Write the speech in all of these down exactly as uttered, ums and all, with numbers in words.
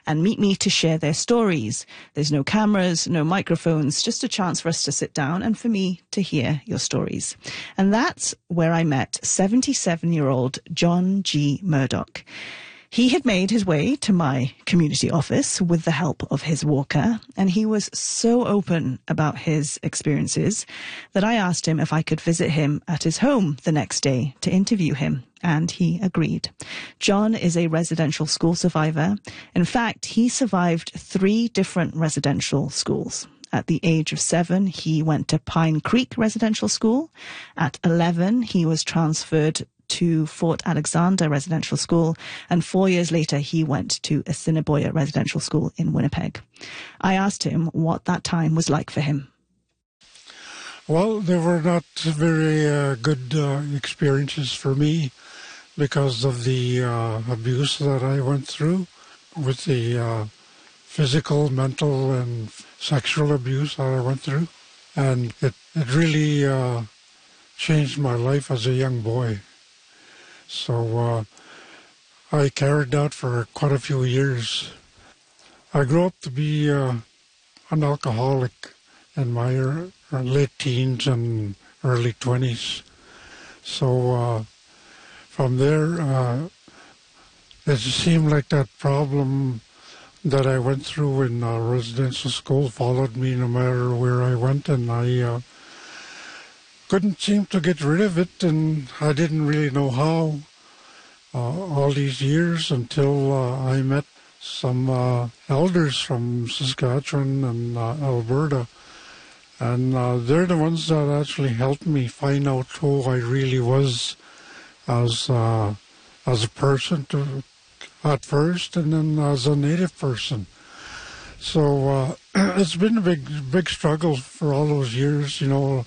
and meet me to share their stories. There's no cameras, no microphones, just a chance for us to sit down and for me to hear your stories. And that's where I met seventy-seven-year-old John G. Murdoch. He had made his way to my community office with the help of his walker, and he was so open about his experiences that I asked him if I could visit him at his home the next day to interview him, and he agreed. John is a residential school survivor. In fact, he survived three different residential schools. At the age of seven, he went to Pine Creek Residential School. At eleven, he was transferred to Fort Alexander Residential School, and four years later he went to Assiniboia Residential School in Winnipeg. I asked him what that time was like for him. Well, they were not very uh, good uh, experiences for me because of the uh, abuse that I went through, with the uh, physical, mental, and sexual abuse that I went through. And it, it really uh, changed my life as a young boy. So uh, I carried that for quite a few years. I grew up to be uh, an alcoholic in my er- late teens and early twenties. So uh, from there, uh, it seemed like that problem that I went through in uh, residential school followed me no matter where I went, and I uh, couldn't seem to get rid of it, and I didn't really know how uh, all these years until uh, I met some uh, elders from Saskatchewan and uh, Alberta, and uh, they're the ones that actually helped me find out who I really was as uh, as a person to, at first, and then as a Native person. So uh, it's been a big, big struggle for all those years, you know.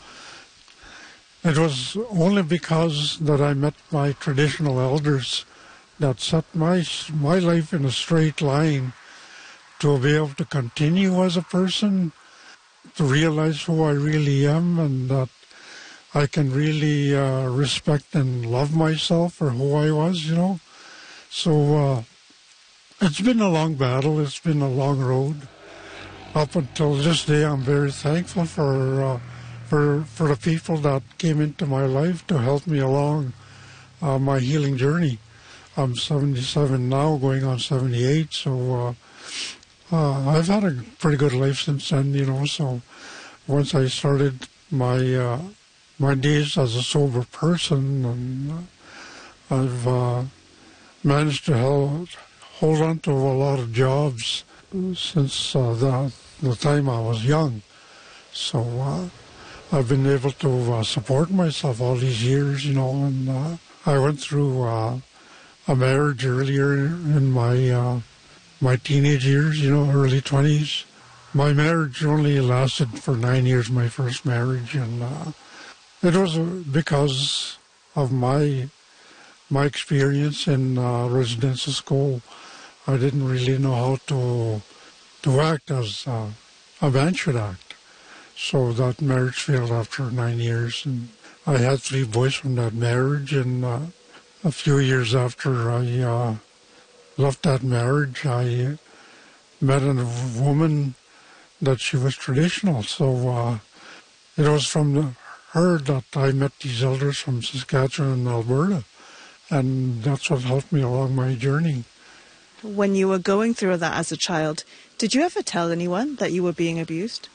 It was only because that I met my traditional elders that set my my life in a straight line to be able to continue as a person, to realize who I really am, and that I can really uh, respect and love myself for who I was, you know. So uh, it's been a long battle. It's been a long road. Up until this day, I'm very thankful for uh, for for the people that came into my life to help me along uh, my healing journey. I'm seventy-seven now, going on seventy-eight, so uh, uh, I've had a pretty good life since then, you know. So once I started my uh, my days as a sober person, and uh, I've uh, managed to hold, hold on to a lot of jobs since uh, the, the time I was young. So uh, I've been able to uh, support myself all these years, you know, and uh, I went through uh, a marriage earlier in my uh, my teenage years, you know, early twenties. My marriage only lasted for nine years, my first marriage, and uh, it was because of my my experience in uh, residential school. I didn't really know how to to act as uh, a man should act. So that marriage failed after nine years, and I had three boys from that marriage. And uh, a few years after I uh, left that marriage, I met a woman that she was traditional. So uh, it was from the, her that I met these elders from Saskatchewan and Alberta, and that's what helped me along my journey. When you were going through that as a child, did you ever tell anyone that you were being abused?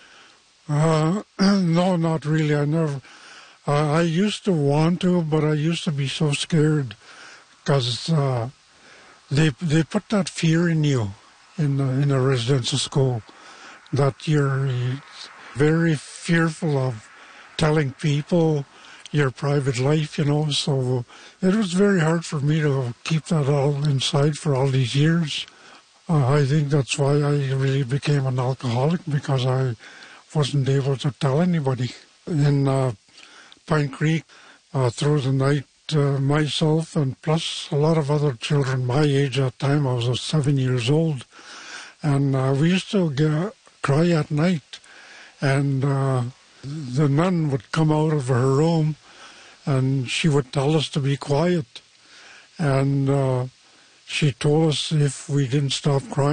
Uh, no, not really. I never. Uh, I used to want to, but I used to be so scared because uh, they they put that fear in you in a, in a residential school, that you're very fearful of telling people your private life, you know. So it was very hard for me to keep that all inside for all these years. Uh, I think that's why I really became an alcoholic, because I wasn't able to tell anybody. In uh, Pine Creek, uh, through the night, uh, myself and plus a lot of other children my age at the time, I was uh, seven years old, and uh, we used to get, cry at night, and uh, the nun would come out of her room and she would tell us to be quiet, and uh, she told us if we didn't stop crying,